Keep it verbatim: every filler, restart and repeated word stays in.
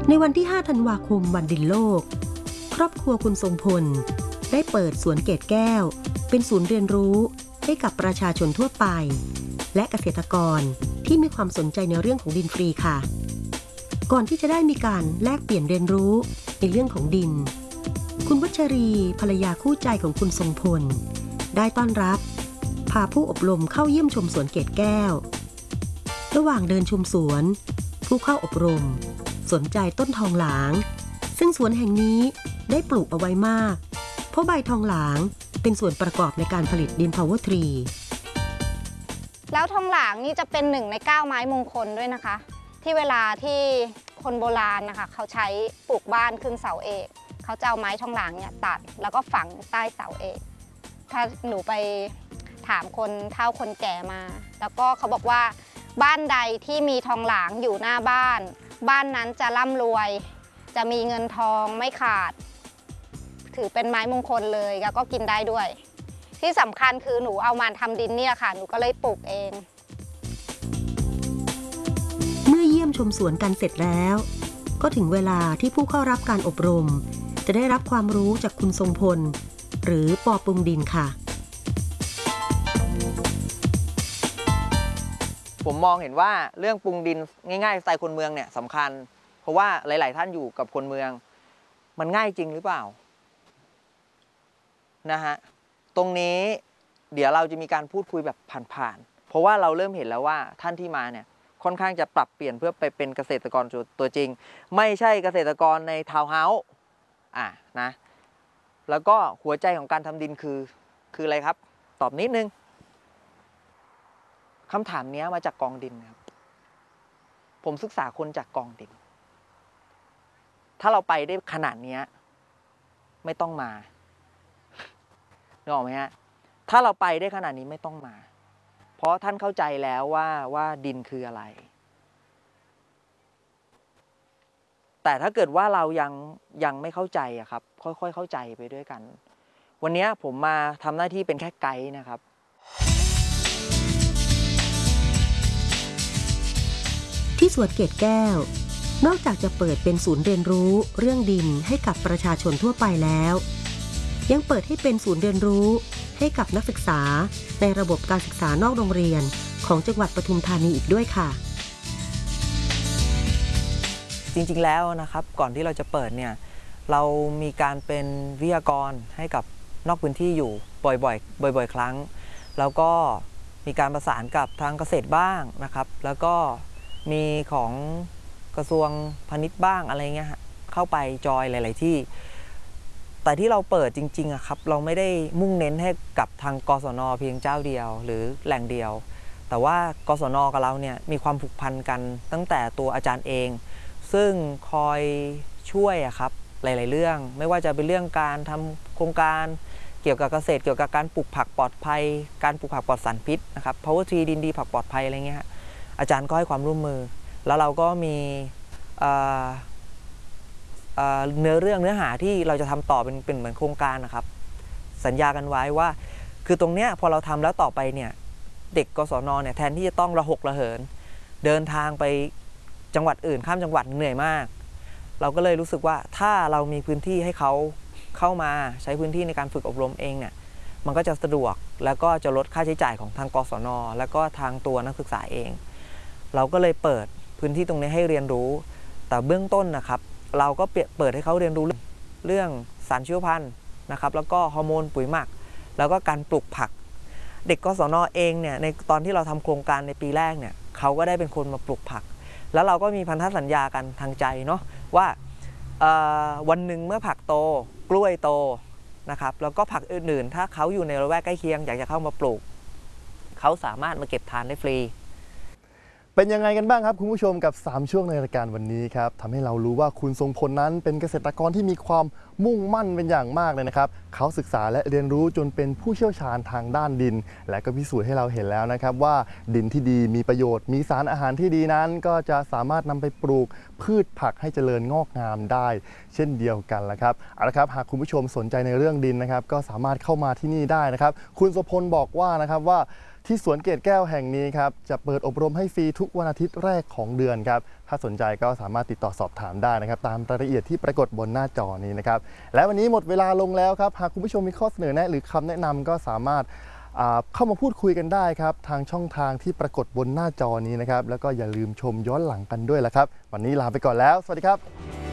ในวันที่ห้าธันวาคมวันดินโลกครอบครัวคุณทรงพลได้เปิดสวนเกตแก้วเป็นศูนย์เรียนรู้ให้กับประชาชนทั่วไปและเกษตรกรที่มีความสนใจในเรื่องของดินฟรีค่ะก่อนที่จะได้มีการแลกเปลี่ยนเรียนรู้ในเรื่องของดินคุณวัชรีภรรยาคู่ใจของคุณทรงพลได้ต้อนรับพาผู้อบรมเข้าเยี่ยมชมสวนเกตแก้วระหว่างเดินชมสวนผู้เข้าอบรมสนใจต้นทองหลางซึ่งสวนแห่งนี้ได้ปลูกเอาไว้มากเพราะใบทองหลางเป็นส่วนประกอบในการผลิตดิน Power ทรีแล้วทองหลางนี่จะเป็นหนึ่งในเก้าไม้มงคลด้วยนะคะที่เวลาที่คนโบราณนะคะเขาใช้ปลูกบ้านขึ้นเสาเอกเขาจะเอาไม้ทองหลางเนี่ยตัดแล้วก็ฝังใต้เสาเอกถ้าหนูไปถามคนเฒ่าคนแก่มาแล้วก็เขาบอกว่าบ้านใดที่มีทองหลางอยู่หน้าบ้านบ้านนั้นจะร่ำรวยจะมีเงินทองไม่ขาดถือเป็นไม้มงคลเลยแล้วก็กินได้ด้วยที่สำคัญคือหนูเอามาทำดินเนี่ยค่ะหนูก็เลยปลูกเองเมื่อเยี่ยมชมสวนกันเสร็จแล้วก็ถึงเวลาที่ผู้เข้ารับการอบรมจะได้รับความรู้จากคุณทรงพลหรือปอปรุงดินค่ะผมมองเห็นว่าเรื่องปรุงดินง่ายๆสไตล์คนเมืองเนี่ยสำคัญเพราะว่าหลายๆท่านอยู่กับคนเมืองมันง่ายจริงหรือเปล่านะฮะตรงนี้เดี๋ยวเราจะมีการพูดคุยแบบผ่านๆเพราะว่าเราเริ่มเห็นแล้วว่าท่านที่มาเนี่ยค่อนข้างจะปรับเปลี่ยนเพื่อไปเป็นเกษตรกรตัวจริงไม่ใช่เกษตรกรในทาวน์เฮาส์อ่ะนะแล้วก็หัวใจของการทำดินคือคืออะไรครับตอบนิดนึงคำถามนี้มาจากกองดินครับผมศึกษาคนจากกองดินถ้าเราไปได้ขนาดนี้ไม่ต้องมานึกออกไหมฮะถ้าเราไปได้ขนาดนี้ไม่ต้องมาเพราะท่านเข้าใจแล้วว่าว่าดินคืออะไรแต่ถ้าเกิดว่าเรายังยังไม่เข้าใจอะครับค่อยๆเข้าใจไปด้วยกันวันนี้ผมมาทำหน้าที่เป็นแค่ไกด์นะครับที่สวนเกตแก้วนอกจากจะเปิดเป็นศูนย์เรียนรู้เรื่องดินให้กับประชาชนทั่วไปแล้วยังเปิดให้เป็นศูนย์เรียนรู้ให้กับนักศึกษาในระบบการศึกษานอกโรงเรียนของจังหวัดปทุมธานีอีกด้วยค่ะจริงๆแล้วนะครับก่อนที่เราจะเปิดเนี่ยเรามีการเป็นวิทยากรให้กับนอกพื้นที่อยู่บ่อยๆบ่อยๆครั้งแล้วก็มีการประสานกับทางเกษตรบ้างนะครับแล้วก็มีของกระทรวงพาณิชย์บ้างอะไรเงี้ยเข้าไปจอยหลายๆที่แต่ที่เราเปิดจริงๆอะครับเราไม่ได้มุ่งเน้นให้กับทางกศน.เพียงเจ้าเดียวหรือแหล่งเดียวแต่ว่ากศน.กับเราเนี่ยมีความผูกพันกันตั้งแต่ตัวอาจารย์เองซึ่งคอยช่วยอะครับหลายๆเรื่องไม่ว่าจะเป็นเรื่องการทำโครงการเกี่ยวกับเกษตรเกี่ยวกับการปลูกผักปลอดภัยการปลูกผักปลอดสารพิษนะครับ Power ทรี ดินดีผักปลอดภัยอะไรเงี้ยอาจารย์ก็ให้ความร่วมมือแล้วเราก็มีเนื้อเรื่องเนื้อหาที่เราจะทำต่อเป็นเป็นเหมือนโครงการนะครับสัญญากันไว้ว่าคือตรงเนี้ยพอเราทำแล้วต่อไปเนี่ยเด็กกศน.เนี่ยแทนที่จะต้องระหกระเหินเดินทางไปจังหวัดอื่นข้ามจังหวัดเหนื่อยมากเราก็เลยรู้สึกว่าถ้าเรามีพื้นที่ให้เขาเข้ามาใช้พื้นที่ในการฝึกอบรมเองเนี่ยมันก็จะสะดวกแล้วก็จะลดค่าใช้จ่ายของทางกศน.แล้วก็ทางตัวนักศึกษาเองเราก็เลยเปิดพื้นที่ตรงนี้ให้เรียนรู้แต่เบื้องต้นนะครับเราก็เปิดให้เขาเรียนรู้เรื่องสารชีวพันธุ์นะครับแล้วก็ฮอร์โมนปุ๋ยหมักแล้วก็การปลูกผักเด็กกศน.เองเนี่ยในตอนที่เราทำโครงการในปีแรกเนี่ยเขาก็ได้เป็นคนมาปลูกผักแล้วเราก็มีพันธสัญญากันทางใจเนาะว่าวันหนึ่งเมื่อผักโตกล้วยโตนะครับแล้วก็ผักอื่นๆถ้าเขาอยู่ในละแวกใกล้เคียงอยากจะเข้ามาปลูกเขาสามารถมาเก็บทานได้ฟรีเป็นยังไงกันบ้างครับคุณผู้ชมกับสามช่วงในรายการวันนี้ครับทำให้เรารู้ว่าคุณทรงพลนั้นเป็นเกษตรกรที่มีความมุ่งมั่นเป็นอย่างมากเลยนะครับเขาศึกษาและเรียนรู้จนเป็นผู้เชี่ยวชาญทางด้านดินและก็พิสูจน์ให้เราเห็นแล้วนะครับว่าดินที่ดีมีประโยชน์มีสารอาหารที่ดีนั้นก็จะสามารถนำไปปลูกพืชผักให้เจริญงอกงามได้เช่นเดียวกันละครับเอาละครับหากคุณผู้ชมสนใจในเรื่องดินนะครับก็สามารถเข้ามาที่นี่ได้นะครับคุณทรงพลบอกว่านะครับว่าที่สวนเกตแก้วแห่งนี้ครับจะเปิดอบรมให้ฟรีทุกวันอาทิตย์แรกของเดือนครับถ้าสนใจก็สามารถติดต่อสอบถามได้นะครับตามรายละเอียดที่ปรากฏบนหน้าจอนี้นะครับและวันนี้หมดเวลาลงแล้วครับหากคุณผู้ชมมีข้อเสนอแนะหรือคำแนะนำก็สามารถเข้ามาพูดคุยกันได้ครับทางช่องทางที่ปรากฏบนหน้าจอนี้นะครับแล้วก็อย่าลืมชมย้อนหลังกันด้วยละครับวันนี้ลาไปก่อนแล้วสวัสดีครับ